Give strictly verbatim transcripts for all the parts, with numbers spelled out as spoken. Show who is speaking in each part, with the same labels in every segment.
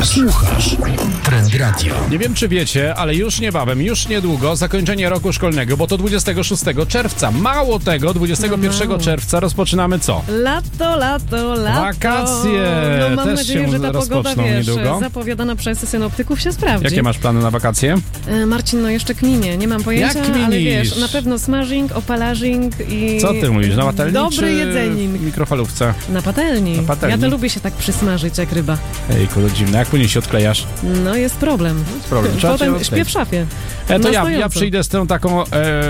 Speaker 1: Słuchasz Trend Radio.
Speaker 2: Nie wiem, czy wiecie, ale już niebawem, już niedługo zakończenie roku szkolnego, bo to dwudziestego szóstego czerwca. Mało tego, dwudziestego pierwszego
Speaker 3: No.
Speaker 2: czerwca rozpoczynamy co?
Speaker 3: Lato, lato, lato.
Speaker 2: Wakacje
Speaker 3: No mam
Speaker 2: też
Speaker 3: nadzieję,
Speaker 2: się
Speaker 3: że ta pogoda,
Speaker 2: rozpoczną
Speaker 3: wiesz,
Speaker 2: niedługo.
Speaker 3: zapowiadana przez synoptyków się sprawdzi.
Speaker 2: Jakie masz plany na wakacje?
Speaker 3: E, Marcin, no jeszcze kminię, nie mam pojęcia,
Speaker 2: Jak kminisz?
Speaker 3: ale wiesz, na pewno smażing, opalażing i...
Speaker 2: Co ty mówisz? Na patelni
Speaker 3: Dobry
Speaker 2: czy
Speaker 3: jedzenink.
Speaker 2: w mikrofalówce?
Speaker 3: Na patelni.
Speaker 2: Na patelni?
Speaker 3: Ja to lubię się tak przysmażyć jak ryba.
Speaker 2: Ejku, to dziwne. Jak później się odklejasz?
Speaker 3: No jest problem.
Speaker 2: Problem. Trzeba cię
Speaker 3: Potem
Speaker 2: odkleić.
Speaker 3: śpię w szafie.
Speaker 2: E, to
Speaker 3: Na
Speaker 2: ja,
Speaker 3: stojąco.
Speaker 2: ja przyjdę z tą taką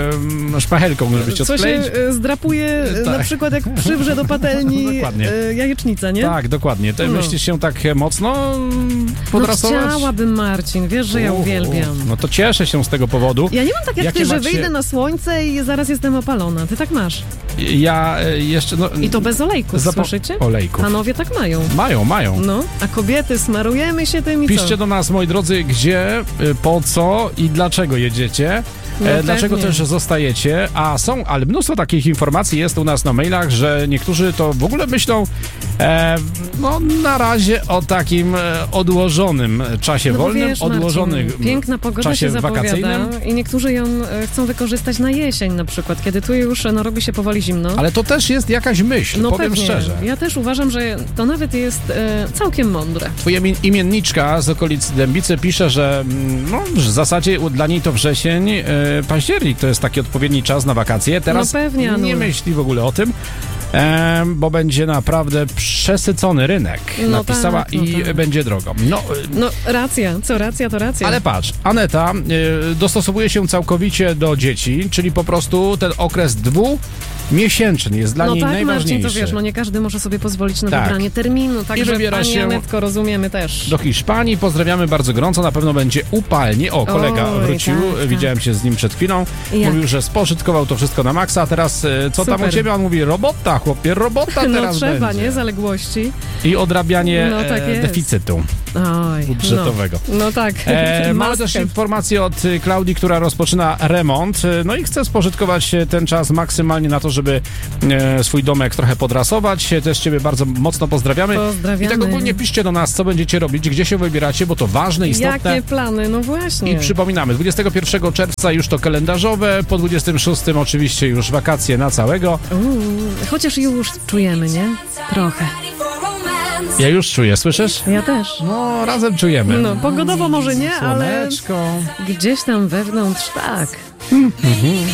Speaker 2: e, szpachelką, żeby cię
Speaker 3: Co się
Speaker 2: odkleić.
Speaker 3: e, zdrapuje, e,
Speaker 2: Tak.
Speaker 3: na przykład jak przywrze do patelni
Speaker 2: Dokładnie.
Speaker 3: e, jajecznica, nie?
Speaker 2: Tak, dokładnie. Ty
Speaker 3: No.
Speaker 2: myślisz się tak mocno mm,
Speaker 3: No
Speaker 2: podrasować?
Speaker 3: chciałabym, Marcin, wiesz, że ja
Speaker 2: Uhu.
Speaker 3: uwielbiam.
Speaker 2: No to cieszę się z tego powodu.
Speaker 3: Ja nie mam tak jak
Speaker 2: Jakie
Speaker 3: ty, że
Speaker 2: macie-
Speaker 3: wyjdę na słońce i zaraz jestem opalona. Ty tak masz.
Speaker 2: Ja e, jeszcze... No,
Speaker 3: I to bez olejków,
Speaker 2: zapo-
Speaker 3: słyszycie?
Speaker 2: Olejków.
Speaker 3: Panowie tak mają.
Speaker 2: Mają, mają.
Speaker 3: No, a kobiety smarujemy się tym i co?
Speaker 2: Piszcie do nas, moi drodzy, gdzie, y, po co i dlaczego jedziecie.
Speaker 3: No
Speaker 2: E, dlaczego
Speaker 3: pewnie.
Speaker 2: też zostajecie, a są, ale mnóstwo takich informacji jest u nas na mailach, że niektórzy to w ogóle myślą e, no na razie o takim e, odłożonym czasie
Speaker 3: No bo
Speaker 2: wolnym,
Speaker 3: wiesz,
Speaker 2: odłożonym
Speaker 3: Marcin, piękna pogoda
Speaker 2: czasie
Speaker 3: się zapowiada
Speaker 2: wakacyjnym.
Speaker 3: i niektórzy ją e, chcą wykorzystać na jesień na przykład, kiedy tu już no, robi się powoli zimno.
Speaker 2: Ale to też jest jakaś myśl,
Speaker 3: no
Speaker 2: powiem
Speaker 3: pewnie.
Speaker 2: szczerze.
Speaker 3: Ja też uważam, że to nawet jest e, całkiem mądre.
Speaker 2: Twoja imi- imienniczka z okolic Dębicy pisze, że mm, no, w zasadzie u- dla niej to wrzesień, e, październik to jest taki odpowiedni czas na wakacje. Teraz
Speaker 3: No pewnie, Anu.
Speaker 2: nie myśli w ogóle o tym, e, bo będzie naprawdę przesycony rynek.
Speaker 3: No
Speaker 2: Napisała
Speaker 3: tak, no
Speaker 2: i
Speaker 3: tak.
Speaker 2: będzie drogo. No, e,
Speaker 3: No racja, co racja, to racja.
Speaker 2: ale patrz, Aneta e, dostosowuje się całkowicie do dzieci, czyli po prostu ten okres dwumiesięczny jest dla
Speaker 3: no
Speaker 2: niej
Speaker 3: tak,
Speaker 2: najważniejszy.
Speaker 3: Marcin, to wiesz, no nie każdy może sobie pozwolić na
Speaker 2: Tak.
Speaker 3: wybranie terminu, także
Speaker 2: wybiera
Speaker 3: pani
Speaker 2: się
Speaker 3: Anetko, rozumiemy też.
Speaker 2: Do Hiszpanii pozdrawiamy bardzo gorąco, na pewno będzie upalnie. O, kolega
Speaker 3: Oj,
Speaker 2: wrócił,
Speaker 3: tak, tak.
Speaker 2: widziałem się z nim przed chwilą.
Speaker 3: Jak?
Speaker 2: Mówił, że spożytkował to wszystko na maksa, a teraz e, co tam
Speaker 3: Super.
Speaker 2: u ciebie? On mówi, robota, chłopie, robota
Speaker 3: No
Speaker 2: teraz
Speaker 3: trzeba,
Speaker 2: będzie.
Speaker 3: nie? Zaległości.
Speaker 2: I odrabianie
Speaker 3: No tak
Speaker 2: e,
Speaker 3: jest.
Speaker 2: deficytu
Speaker 3: Oj,
Speaker 2: budżetowego.
Speaker 3: No, no tak.
Speaker 2: E, mamy
Speaker 3: Must
Speaker 2: też
Speaker 3: have.
Speaker 2: informację od y, Klaudii, która rozpoczyna remont, e, no i chce spożytkować e, ten czas maksymalnie na to, żeby e, swój domek trochę podrasować. E, Też ciebie bardzo mocno pozdrawiamy.
Speaker 3: Pozdrawiamy.
Speaker 2: I tak ogólnie piszcie do nas, co będziecie robić, gdzie się wybieracie, bo to ważne, istotne.
Speaker 3: Jakie plany? No właśnie.
Speaker 2: I przypominamy, dwudziestego pierwszego czerwca już to kalendarzowe, po dwudziestego szóstego oczywiście już wakacje na całego.
Speaker 3: Uuu, chociaż już czujemy, nie? Trochę.
Speaker 2: Ja już czuję, słyszysz?
Speaker 3: Ja też.
Speaker 2: No, razem czujemy.
Speaker 3: No, pogodowo może nie, ale
Speaker 2: Słoneczko.
Speaker 3: gdzieś tam wewnątrz tak.